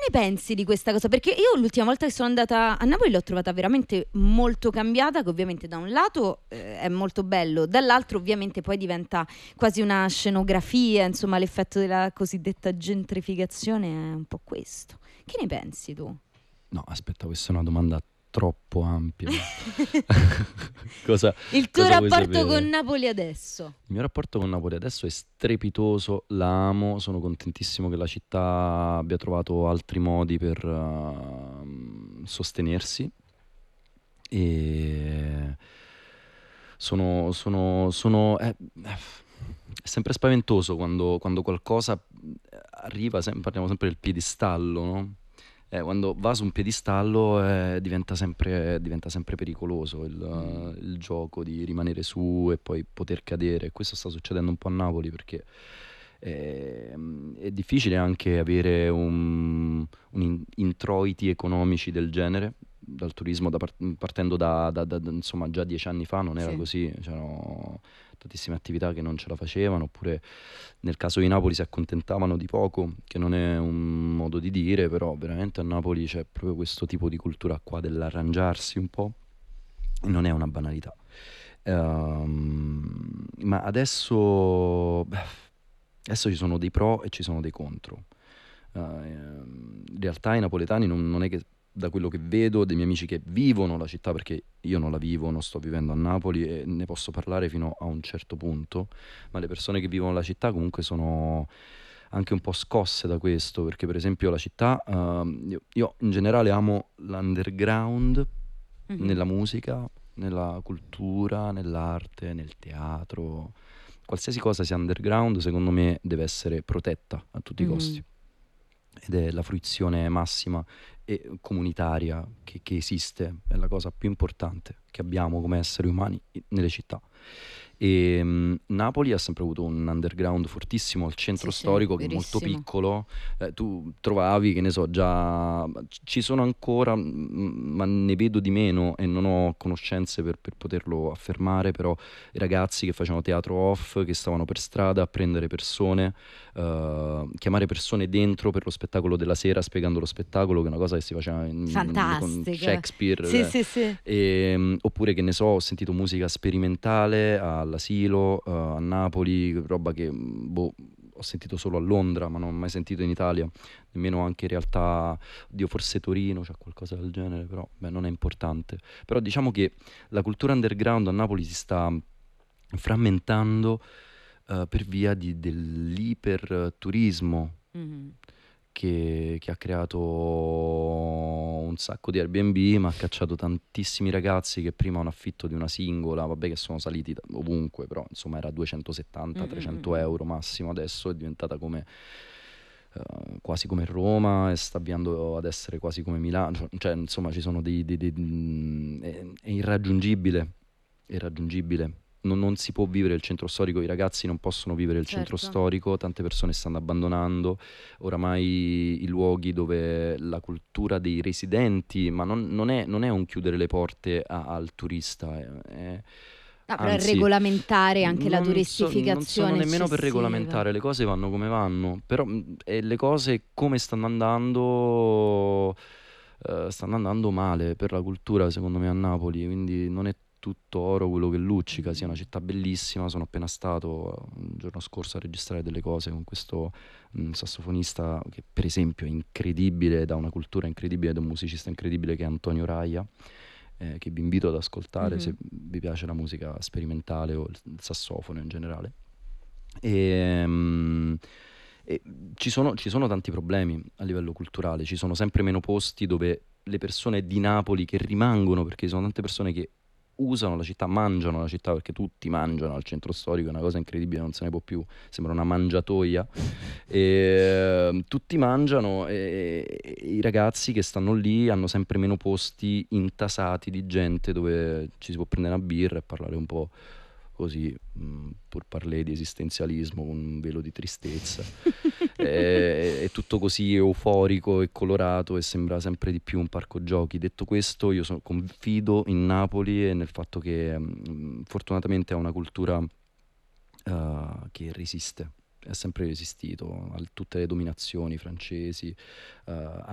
ne pensi di questa cosa? Perché io l'ultima volta che sono andata a Napoli l'ho trovata veramente molto cambiata, che ovviamente da un lato è molto bello, dall'altro ovviamente poi diventa quasi una scenografia, insomma l'effetto della cosiddetta gentrificazione è un po' questo. Che ne pensi tu? No, aspetta, questa è una domanda troppo ampia. Cosa, Il tuo cosa vuoi rapporto con sapere? Napoli adesso? Il mio rapporto con Napoli adesso è strepitoso, la amo, sono contentissimo che la città abbia trovato altri modi per sostenersi e è sempre spaventoso quando qualcosa arriva, parliamo sempre del piedistallo, no? Quando va su un piedistallo diventa sempre pericoloso il gioco di rimanere su e poi poter cadere. Questo sta succedendo un po' a Napoli perché è difficile anche avere introiti economici del genere dal turismo, partendo insomma già 10 anni fa non era Sì. così, c'erano tantissime attività che non ce la facevano, oppure nel caso di Napoli si accontentavano di poco, che non è un modo di dire, però veramente a Napoli c'è proprio questo tipo di cultura qua dell'arrangiarsi un po', e non è una banalità. Ma adesso ci sono dei pro e ci sono dei contro. In realtà i napoletani non è che, da quello che vedo dei miei amici che vivono la città, perché io non la vivo, non sto vivendo a Napoli e ne posso parlare fino a un certo punto, ma le persone che vivono la città comunque sono anche un po' scosse da questo, perché per esempio la città, io in generale amo l'underground Mhm. nella musica, nella cultura, nell'arte, nel teatro. Qualsiasi cosa sia underground, secondo me, deve essere protetta a tutti i costi. Mhm. Ed è la fruizione massima e comunitaria che esiste, è la cosa più importante che abbiamo come esseri umani nelle città. E Napoli ha sempre avuto un underground fortissimo, il Sì, centro sì, storico che è molto verissimo. piccolo, tu trovavi, che ne so, già ci sono ancora, ma ne vedo di meno e non ho conoscenze per poterlo affermare, però i ragazzi che facevano teatro off, che stavano per strada a prendere persone, chiamare persone dentro per lo spettacolo della sera spiegando lo spettacolo, che è una cosa che si faceva con Fantastica. Sì, Shakespeare, sì, sì. oppure che ne so, ho sentito musica sperimentale all'asilo, a Napoli, roba che boh, ho sentito solo a Londra, ma non ho mai sentito in Italia, nemmeno anche in realtà, Dio, forse Torino c'è qualcosa del genere, però beh, non è importante. Però diciamo che la cultura underground a Napoli si sta frammentando per via dell'iperturismo Mhm. che ha creato un sacco di Airbnb, ma ha cacciato tantissimi ragazzi che prima un affitto di una singola, vabbè che sono saliti ovunque, però insomma era Mm, mm, 270-300 mm, mm. euro massimo, adesso è diventata quasi come Roma e sta avviando ad essere quasi come Milano, cioè insomma ci sono è irraggiungibile, è irraggiungibile. Non si può vivere il centro storico, i ragazzi non possono vivere il centro Certo. storico, tante persone stanno abbandonando oramai i luoghi dove la cultura dei residenti, ma non è un chiudere le porte al turista, No, però è anzi, regolamentare anche la non sono turistificazione nemmeno per eccessiva. regolamentare, le cose vanno come vanno, però e le cose come stanno andando male per la cultura, secondo me, a Napoli, quindi non è tutto oro quello che luccica, sia una Mm. città bellissima, sono appena stato il giorno scorso a registrare delle cose con questo sassofonista che per esempio è incredibile, da una cultura incredibile, da un musicista incredibile che è Antonio Raia, che vi invito ad ascoltare se Mhm. vi piace la musica sperimentale o il sassofono in generale. E, e ci sono tanti problemi a livello culturale, ci sono sempre meno posti dove le persone di Napoli che rimangono, perché ci sono tante persone che usano la città, mangiano la città, perché tutti mangiano al centro storico, è una cosa incredibile, non se ne può più, sembra una mangiatoia. E, tutti mangiano e i ragazzi che stanno lì hanno sempre meno posti intasati di gente dove ci si può prendere una birra e parlare un po' così, pur parler di esistenzialismo con un velo di tristezza. È tutto così euforico e colorato e sembra sempre di più un parco giochi. Detto questo, io confido in Napoli e nel fatto che fortunatamente ha una cultura che resiste. È sempre resistito a tutte le dominazioni francesi,